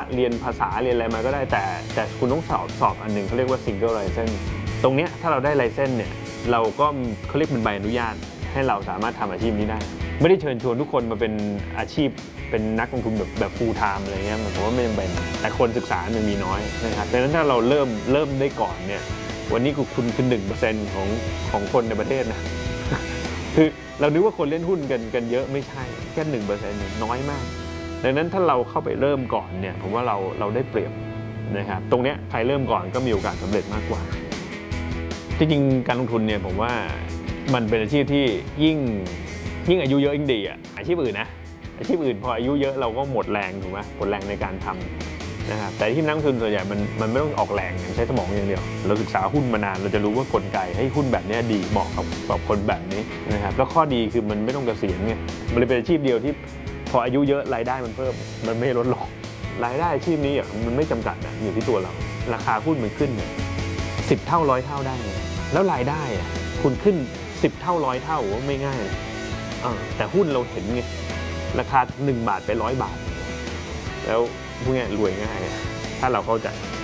เรียนภาษาเรียนอะไรมาก็ได้แต่คุณต้องสอบอันหนึ่งเขาเรียกว่า single license ตรงเนี้ยถ้าเราได้ license เนี่ยเราก็เขาเรียกเป็นใบอนุญาตให้เราสามารถทำอาชีพนี้ได้ไม่ได้เชิญชวนทุกคนมาเป็นอาชีพเป็นนักลงทุนแบบ full time อะไรเงี้ยผมว่าไม่จำเป็นแต่คนศึกษามันมีน้อยนะครับดังนั้นถ้าเราเริ่มได้ก่อนเนี่ยวันนี้คุณคือ 1% ของคนในประเทศนะ คือเรานึกว่าคนเล่นหุ้นกันเยอะไม่ใช่แค่ 1% น้อยมากดังนั้นถ้าเราเข้าไปเริ่มก่อนเนี่ยผมว่าเราได้เปรียบนะครับตรงเนี้ยใครเริ่มก่อนก็มีโอกาสสำเร็จมากกว่าจริงๆการลงทุนเนี่ยผมว่ามันเป็นอาชีพที่ยิ่งอายุเยอะยิ่งดีอ่ะอาชีพอื่นนะอาชีพอื่นพออายุเยอะเราก็หมดแรงถูกไหมหมดแรงในการทำนะครับแต่ที่นักลงทุนส่วนใหญ่มันไม่ต้องออกแรงใช้สมองอย่างเดียวเราศึกษาหุ้นมานานเราจะรู้ว่ากลไกให้หุ้นแบบนี้ดีเหมาะกับคนแบบนี้นะครับแล้วข้อดีคือมันไม่ต้องเกษียณไงมันเลยเป็นอาชีพเดียวที่พออายุเยอะรายได้มันเพิ่มมันไม่ลดลงรายได้อาชีพนี้มันไม่จำกัดนะอยู่ที่ตัวเราราคาหุ้นมันขึ้นเนี่ย10 เท่า100 เท่าได้เลยแล้วรายได้คุณขึ้น10 เท่า100 เท่าว่าไม่ง่ายเลยแต่หุ้นเราเห็นไงราคา1 บาทไป100 บาทแล้วพวกนี้รวยง่ายถ้าเราเข้าใจ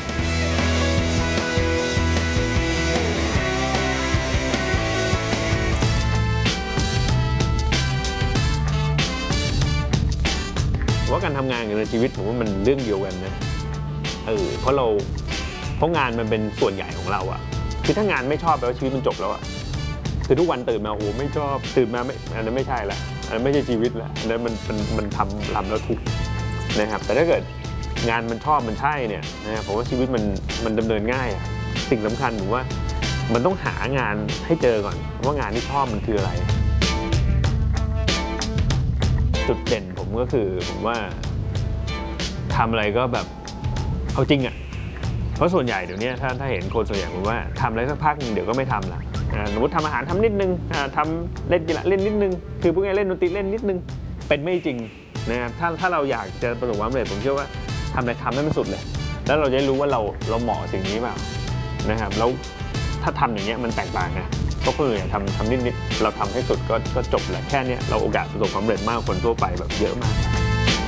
ว่าการทำงานกับในชีวิตผมว่ามันเรื่องเดียวกันนะเพราะงานมันเป็นส่วนใหญ่ของเราอะคือถ้างานไม่ชอบแปลว่าชีวิตมันจบแล้วอะคือทุกวันตื่นมาโอ้ไม่ชอบตื่นมาไม่อันนั้นไม่ใช่ละอันนั้นไม่ใช่ชีวิตละอันนั้นมันทำแล้วทุกข์นะครับแต่ถ้าเกิดงานมันชอบมันใช่เนี่ยนะผมว่าชีวิตมันดำเนินง่ายอะสิ่งสำคัญผมว่ามันต้องหางานให้เจอก่อนว่างานที่ชอบมันคืออะไรจุดเด่นผมก็คือผมว่าทำอะไรก็แบบเอาจริงอ่ะเพราะส่วนใหญ่เดี๋ยวนี้ถ้าเห็นคนส่วนใหญ่ผมว่าทำอะไรสักพักนึงเดี๋ยวก็ไม่ทำละสมมติทำอาหารทำนิดนึงทำเล่นกีฬาเล่นนิดนึงคือพวกนี้เล่นดนตรีเล่นนิดนึงเป็นไม่จริงนะครับถ้าเราอยากจะประสบความสำเร็จผมเชื่อว่าทำอะไรทำให้มันสุดเลยแล้วเราจะรู้ว่าเราเหมาะสิ่งนี้เปล่านะครับแล้วถ้าทำอย่างเงี้ยมันแตกต่างนะก็เพื่อทำนิดเราทำให้สุดก็จบแหละแค่นี้เราโอกาสประสบความสำเร็จมากคนทั่วไปแบบเยอะมาก